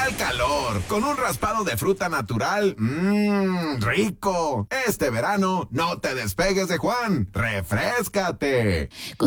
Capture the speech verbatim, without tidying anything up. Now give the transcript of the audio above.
al calor, con un raspado de fruta natural. Mmm, rico. Este verano, no te despegues de Juan. ¡Refréscate!